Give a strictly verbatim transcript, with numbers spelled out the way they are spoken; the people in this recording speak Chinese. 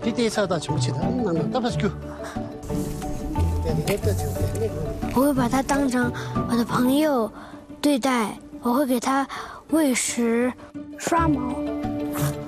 你得找到出去的，那那都不是狗。 我会把它当成我的朋友对待，我会给它喂食、刷毛。